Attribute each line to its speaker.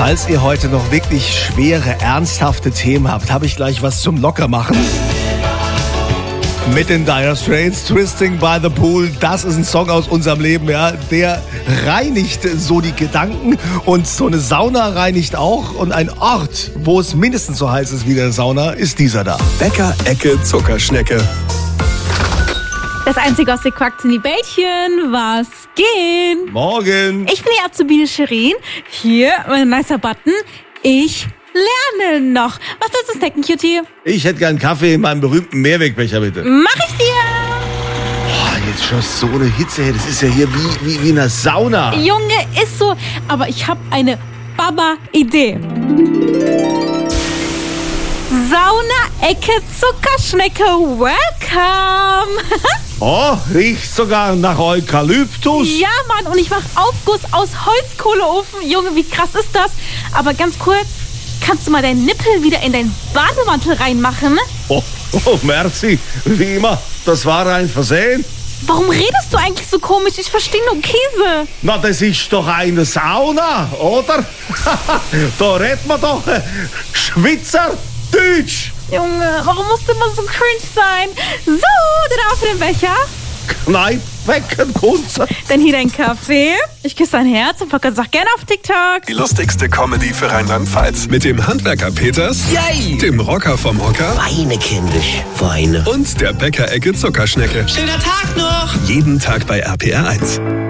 Speaker 1: Falls ihr heute noch wirklich schwere, ernsthafte Themen habt, habe ich gleich was zum Lockermachen. Mit den Dire Straits, Twisting by the Pool, das ist ein Song aus unserem Leben, ja. Der reinigt so die Gedanken und so eine Sauna reinigt auch. Und ein Ort, wo es mindestens so heiß ist wie der Sauna, ist dieser da.
Speaker 2: Bäcker-Ecke Zuckerschnecke.
Speaker 3: Das einzige aus der Quark-Bällchen, was gehen?
Speaker 1: Morgen.
Speaker 3: Ich bin die Azubine Shirin. Hier, mein nicer Button. Ich lerne noch. Was sollst du snacken, Cutie?
Speaker 1: Ich hätte gern Kaffee in meinem berühmten Mehrwegbecher, bitte.
Speaker 3: Mach ich dir.
Speaker 1: Jetzt schon so eine Hitze, das ist ja hier wie in einer Sauna.
Speaker 3: Junge, ist so. Aber ich habe eine Baba-Idee. Sauna-Ecke Zuckerschnecke, welcome!
Speaker 1: Oh, riecht sogar nach Eukalyptus.
Speaker 3: Ja, Mann, und ich mach Aufguss aus Holzkohleofen. Junge, wie krass ist das? Aber ganz kurz, kannst du mal deinen Nippel wieder in deinen Bademantel reinmachen?
Speaker 1: Oh, merci. Wie immer, das war ein Versehen.
Speaker 3: Warum redest du eigentlich so komisch? Ich verstehe nur Käse.
Speaker 1: Na, das ist doch eine Sauna, oder? Da redet man doch Schweizerdeutsch.
Speaker 3: Junge, warum musst du immer so cringe sein? So, der für den Becher.
Speaker 1: Kneip, wecken, Kunze.
Speaker 3: Dann hier dein Kaffee. Ich küsse dein Herz und Pocker sagt gerne auf TikTok.
Speaker 2: Die lustigste Comedy für Rheinland-Pfalz. Mit dem Handwerker Peters,
Speaker 4: Yay!
Speaker 2: dem Rocker vom Hocker
Speaker 4: Weine, kindisch, Weine.
Speaker 2: und der Bäcker-Ecke Zuckerschnecke.
Speaker 4: Schöner Tag noch!
Speaker 2: Jeden Tag bei RPR 1.